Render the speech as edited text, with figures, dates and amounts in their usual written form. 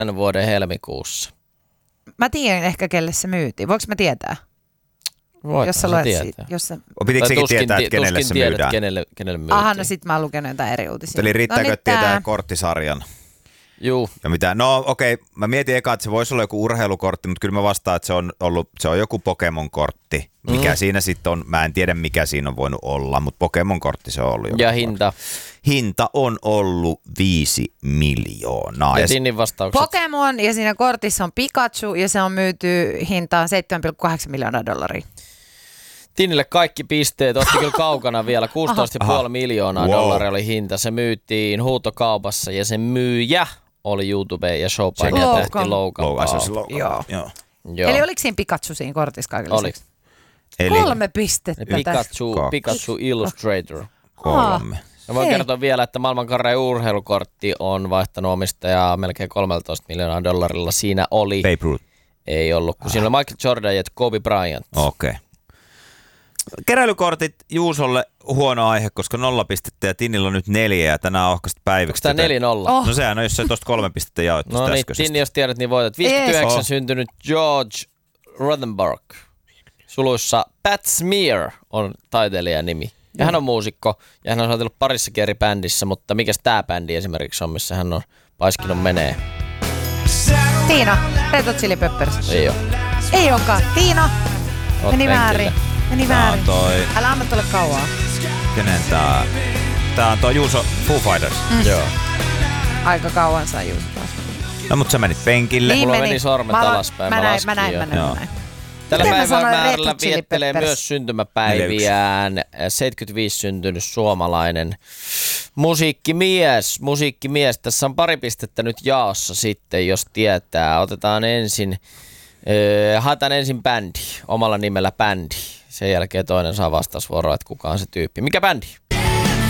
tämän vuoden helmikuussa. Mä tiedän ehkä, kelle se myytiin. Voinko mä tietää? Jos sä luet siitä. Pitikö sekin tietää, että kenelle se myydään? Kenelle myytiin. Aha, no sit mä oon lukenut jotain eri uutisia. Eli riittääkö tietää korttisarjan? Juu. Ja mitä? No okei, mä mietin eka, että se voisi olla joku urheilukortti, mutta kyllä mä vastaan, että se on joku Pokemon-kortti. Mikä siinä sitten on, mä en tiedä mikä siinä on voinut olla, mutta Pokemon-kortti se on ollut. Ja hinta? Hinta on ollut 5 miljoonaa. Ja Tinnin vastaukset? Pokemon ja siinä kortissa on Pikachu ja se on myyty hintaan $7,8 miljoonaa. Tinnille kaikki pisteet, otti kyllä kaukana vielä, 16,5 miljoonaa dollaria oli hinta. Se myytiin huutokaupassa ja sen myyjä oli YouTube ja showpainia tähti Logan Paul. Joo. Eli oliko siinä Pikachu siinä kortissa kaikille? Oli. 3 pistettä Pikachu Illustrator. 3. Ja voin kertoa vielä, että maailmankareen urheilukortti on vaihtanut omistajaa melkein $13 miljoonaa. Siinä oli... Babe Ruth. Ei ollut, kun siinä oli Michael Jordan ja Kobe Bryant. Okei. Keräilykortit Juusolle huono aihe, koska 0 pistettä ja Tinnillä on nyt 4 ja tänään ohkaiset päiviksi. Onko tämä 4-0? No sehän on, jos se tuosta 3 pistettä jaoitu. No niin, Tinni, jos tiedät, niin voitat. 59 syntynyt George Rothenberg. Suluissa Pat Smear on taiteilijan nimi. Ja hän on muusikko ja hän on saatellut parissakin eri bändissä, mutta mikäs tää bändi esimerkiksi on, missä hän on paiskinut menee? Tiina, Red Hot Chili Peppers. Ei oo. Ei ookaan. Tiina, meni väärin. Älä anna tuolle kauaa. Kenen tää? Tää on tuo Juuso Foo Fighters. Joo. Aika kauan sai Juuso taas. No mut sä menit penkille. Mulla meni sormet alaspäin. Mä näin. Tällä päivämäärällä viettelee myös syntymäpäiviään 75 syntynyt suomalainen musiikkimies. Tässä on 2 pistettä nyt jaossa sitten, jos tietää. Haetaan ensin bändi, omalla nimellä bändi. Sen jälkeen toinen saa vastausvuoroa, että kuka on se tyyppi. Mikä bändi?